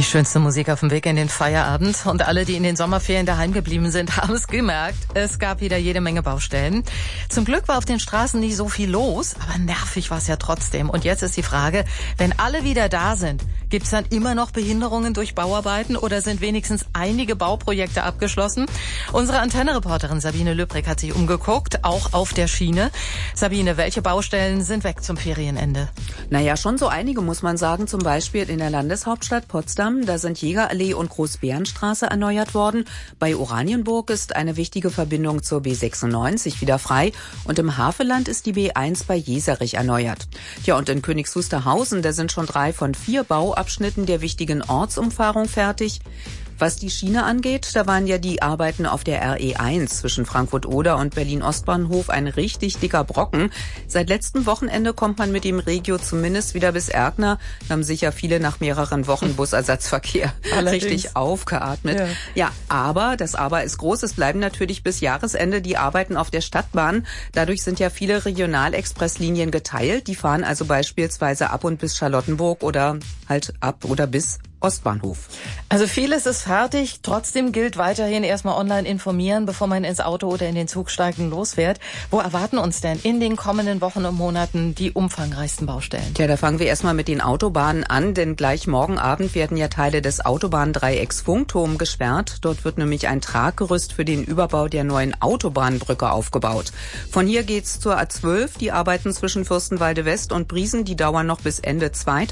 Die schönste Musik auf dem Weg in den Feierabend. Und alle, die in den Sommerferien daheim geblieben sind, haben es gemerkt. Es gab wieder jede Menge Baustellen. Zum Glück war auf den Straßen nicht so viel los, aber nervig war es ja trotzdem. Und jetzt ist die Frage, wenn alle wieder da sind, gibt es dann immer noch Behinderungen durch Bauarbeiten oder sind wenigstens einige Bauprojekte abgeschlossen? Unsere Antenne-Reporterin Sabine Löbrig hat sich umgeguckt, auch auf der Schiene. Sabine, welche Baustellen sind weg zum Ferienende? Naja, schon so einige, muss man sagen. Zum Beispiel in der Landeshauptstadt Potsdam. Da sind Jägerallee und Großbärenstraße erneuert worden. Bei Oranienburg ist eine wichtige Verbindung zur B96 wieder frei. Und im Havelland ist die B1 bei Jeserich erneuert. Ja, und in Königs Wusterhausen, da sind schon 3 von 4 Bauabschnitten der wichtigen Ortsumfahrung fertig. Was die Schiene angeht, da waren ja die Arbeiten auf der RE1 zwischen Frankfurt-Oder und Berlin-Ostbahnhof ein richtig dicker Brocken. Seit letztem Wochenende kommt man mit dem Regio zumindest wieder bis Erkner. Da haben sicher viele nach mehreren Wochen Busersatzverkehr richtig aufgeatmet. Ja, aber, das Aber ist groß, es bleiben natürlich bis Jahresende die Arbeiten auf der Stadtbahn. Dadurch sind ja viele Regionalexpresslinien geteilt. Die fahren also beispielsweise ab und bis Charlottenburg oder halt ab oder bis Ostbahnhof. Also vieles ist fertig. Trotzdem gilt weiterhin erstmal online informieren, bevor man ins Auto oder in den Zug steigt und losfährt. Wo erwarten uns denn in den kommenden Wochen und Monaten die umfangreichsten Baustellen? Tja, da fangen wir erstmal mit den Autobahnen an, denn gleich morgen Abend werden ja Teile des Autobahndreiecks Funkturm gesperrt. Dort wird nämlich ein Traggerüst für den Überbau der neuen Autobahnbrücke aufgebaut. Von hier geht's zur A12. Die Arbeiten zwischen Fürstenwalde West und Briesen, die dauern noch bis Ende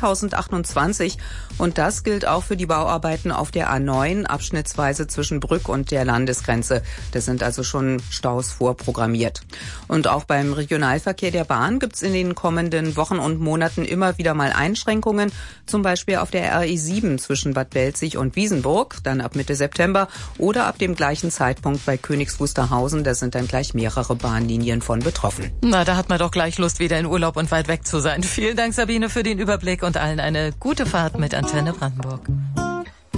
2028. Und das gilt auch für die Bauarbeiten auf der A9, abschnittsweise zwischen Brück und der Landesgrenze. Da sind also schon Staus vorprogrammiert. Und auch beim Regionalverkehr der Bahn gibt's in den kommenden Wochen und Monaten immer wieder mal Einschränkungen. Zum Beispiel auf der RE7 zwischen Bad Belzig und Wiesenburg, dann ab Mitte September oder ab dem gleichen Zeitpunkt bei Königs Wusterhausen. Da sind dann gleich mehrere Bahnlinien von betroffen. Na, da hat man doch gleich Lust, wieder in Urlaub und weit weg zu sein. Vielen Dank, Sabine, für den Überblick und allen eine gute Fahrt mit Antenne Brandenburg.